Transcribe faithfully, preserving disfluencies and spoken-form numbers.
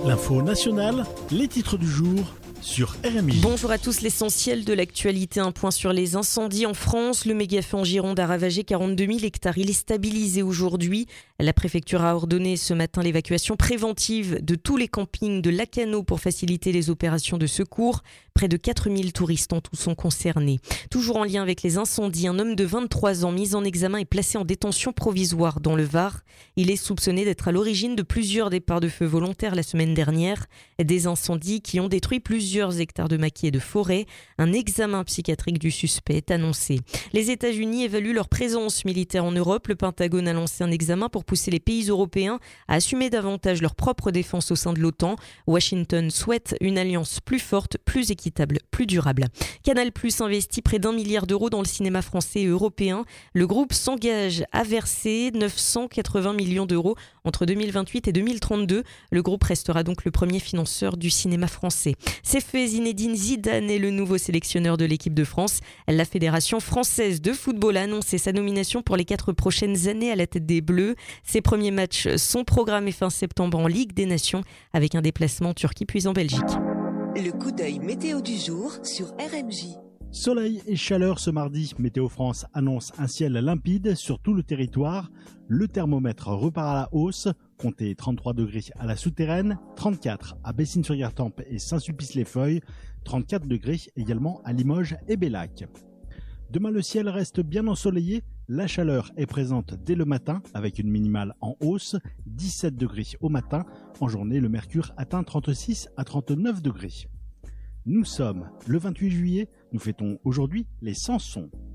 L'info nationale, les titres du jour sur R M J. Bonjour à tous, l'essentiel de l'actualité, un point sur les incendies en France. Le méga-feu en Gironde a ravagé quarante-deux mille hectares. Il est stabilisé aujourd'hui. La préfecture a ordonné ce matin l'évacuation préventive de tous les campings de Lacanau pour faciliter les opérations de secours. Près de quatre mille touristes en tout sont concernés. Toujours en lien avec les incendies, un homme de vingt-trois ans mis en examen est placé en détention provisoire dans le Var. Il est soupçonné d'être à l'origine de plusieurs départs de feu volontaires la semaine dernière. Des incendies qui ont détruit plusieurs hectares de maquis et de forêt. Un examen psychiatrique du suspect est annoncé. Les États-Unis évaluent leur présence militaire en Europe. Le Pentagone a lancé un examen pour pousser les pays européens à assumer davantage leur propre défense au sein de l'OTAN. Washington souhaite une alliance plus forte, plus équitable, plus durable. Canal+ investit près d'un milliard d'euros dans le cinéma français et européen. Le groupe s'engage à verser neuf cent quatre-vingts millions d'euros entre deux mille vingt-huit et deux mille trente-deux. Le groupe restera donc le premier financeur du cinéma français. C'est fait, Zinedine Zidane est le nouveau sélectionneur de l'équipe de France. La Fédération française de football a annoncé sa nomination pour les quatre prochaines années à la tête des Bleus. Ses premiers matchs sont programmés fin septembre en Ligue des Nations avec un déplacement en Turquie puis en Belgique. Le coup d'œil météo du jour sur R M J. Soleil et chaleur ce mardi. Météo France annonce un ciel limpide sur tout le territoire. Le thermomètre repart à la hausse. Comptez trente-trois degrés à la Souterraine, trente-quatre à Bessines-sur-Gartempe et Saint-Sulpice-les-Feuilles, trente-quatre degrés également à Limoges et Bellac. Demain, le ciel reste bien ensoleillé. La chaleur est présente dès le matin avec une minimale en hausse, dix-sept degrés au matin. En journée, le mercure atteint trente-six à trente-neuf degrés. Nous sommes le vingt-huit juillet. Nous fêtons aujourd'hui les Samsons.